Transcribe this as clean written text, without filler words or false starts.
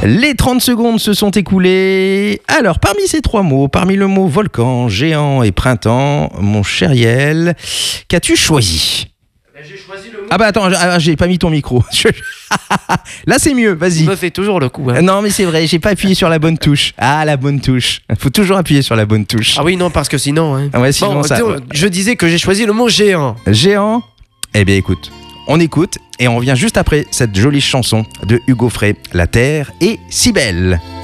Les 30 secondes se sont écoulées. Alors, parmi ces trois mots, parmi le mot volcan, géant et printemps, mon cher Yael, qu'as-tu choisi ? J'ai choisi le mot. Ah bah attends, j'ai pas mis ton micro. Là c'est mieux, vas-y. Tu me fais toujours le coup. Hein. Non mais c'est vrai, j'ai pas appuyé sur la bonne touche. Ah, la bonne touche. Faut toujours appuyer sur la bonne touche. Ah oui, non, parce que sinon... Hein. Ouais, sinon bon, ça... je disais que j'ai choisi le mot géant. Géant ? Eh bien écoute, on écoute et on revient juste après cette jolie chanson de Hugo Frey, La Terre est si belle.